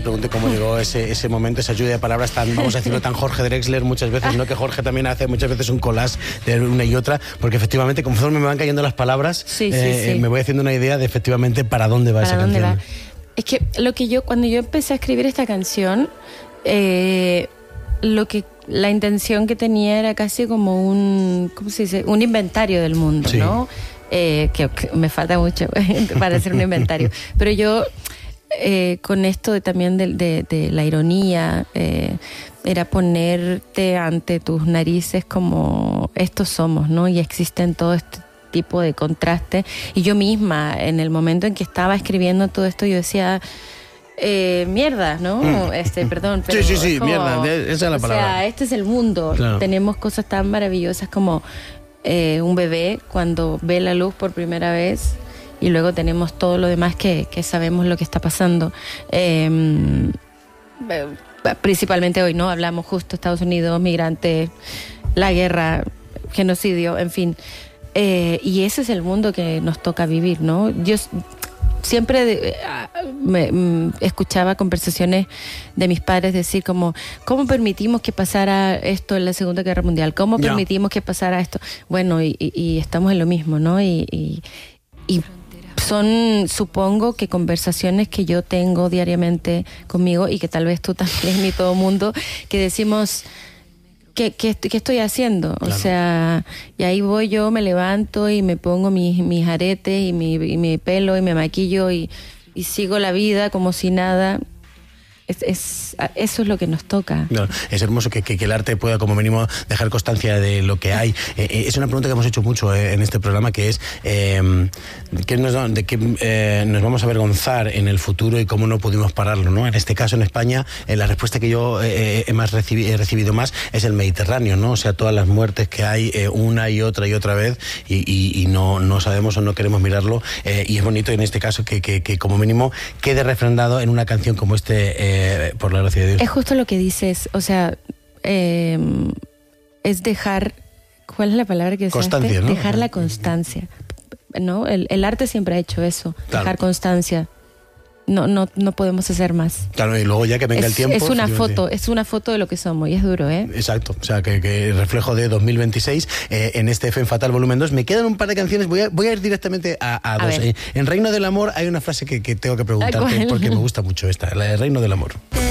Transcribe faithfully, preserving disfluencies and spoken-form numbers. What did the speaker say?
pregunte cómo llegó ese, ese momento, esa lluvia de palabras tan, vamos a decirlo, tan Jorge Drexler muchas veces, ¿no? Que Jorge también hace muchas veces un collage de una y otra, porque efectivamente, conforme me van cayendo las palabras, sí, sí, eh, sí. me voy haciendo una idea de efectivamente para dónde va ¿Para esa dónde canción. va? Es que lo que yo, cuando yo empecé a escribir esta canción, eh, lo que la intención que tenía era casi como un, ¿cómo se dice? Un inventario del mundo, sí. ¿no? Eh, que, que me falta mucho para hacer un inventario. Pero yo, eh, con esto de, también de, de, de la ironía, eh, era ponerte ante tus narices como estos somos, ¿no? Y existen todo este tipo de contraste. Y yo misma, en el momento en que estaba escribiendo todo esto, yo decía... Eh, mierda, ¿no? Mm. Este, perdón, pero sí, sí, sí, como, mierda, esa es la palabra. O sea, este es el mundo. Claro. Tenemos cosas tan maravillosas como eh, un bebé cuando ve la luz por primera vez, y luego tenemos todo lo demás que, que sabemos lo que está pasando. Eh, principalmente hoy, ¿no? Hablamos justo Estados Unidos, migrantes, la guerra, genocidio, en fin. Eh, y ese es el mundo que nos toca vivir, ¿no? Yo siempre de, me, me escuchaba conversaciones de mis padres decir como, ¿cómo permitimos que pasara esto en la Segunda Guerra Mundial? ¿Cómo yeah. permitimos que pasara esto? Bueno, y, y, y estamos en lo mismo, ¿no? Y, y, y son, supongo que conversaciones que yo tengo diariamente conmigo y que tal vez tú también y todo mundo, que decimos... ¿Qué, qué, ¿Qué estoy haciendo? Claro. O sea, y ahí voy yo, me levanto y me pongo mis, mis aretes y mi, y mi pelo y me maquillo y, y sigo la vida como si nada. Es, es, eso es lo que nos toca. Claro, es hermoso que, que, que el arte pueda como mínimo dejar constancia de lo que hay. Eh, eh, es una pregunta que hemos hecho mucho eh, en este programa, que es eh, ¿qué nos, de qué eh, nos vamos a avergonzar en el futuro y cómo no pudimos pararlo, ¿no? En este caso, en España, eh, la respuesta que yo eh, he, más recibi- he recibido más es el Mediterráneo, ¿no? O sea, todas las muertes que hay eh, una y otra y otra vez y, y, y no, no sabemos o no queremos mirarlo, eh, y es bonito en este caso que, que, que como mínimo quede refrendado en una canción como este eh, Eh, por la gracia de Dios. Es justo lo que dices, o sea, eh, es dejar, ¿cuál es la palabra que usaste? Constancia, ¿no? Dejar la constancia, ¿no? El, el arte siempre ha hecho eso, claro. Dejar constancia. No, no, no podemos hacer más. Claro, y luego ya que venga es, el tiempo... Es una foto, es una foto de lo que somos, y es duro, ¿eh? Exacto, o sea, que, que reflejo de dos mil veintiséis eh, en este Femme Fatale volumen dos. Me quedan un par de canciones, voy a, voy a ir directamente a, a, a dos. Eh, en Reino del Amor hay una frase que, que tengo que preguntarte porque me gusta mucho esta, la de Reino del Amor.